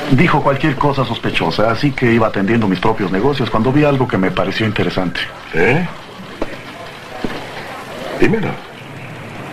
Dijo cualquier cosa sospechosa, así que iba atendiendo mis propios negocios cuando vi algo que me pareció interesante. ¿Eh? Dímelo.